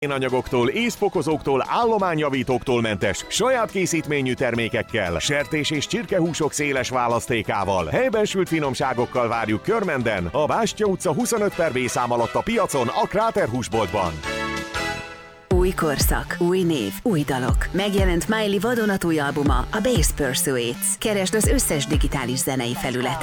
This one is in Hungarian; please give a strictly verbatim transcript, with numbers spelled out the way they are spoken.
anyagoktól, ízfokozóktól, állományjavítóktól mentes, saját készítményű termékekkel, sertés és csirkehúsok széles választékával, helyben sült finomságokkal várjuk Körmenden, a Bástya utca huszonöt per B szám alatt a piacon, a Kráter húsboltban. Új korszak, új név, új dalok. Megjelent Miley vadonatúj albuma, a Bass Pursuits. Keresd az összes digitális zenei felületen.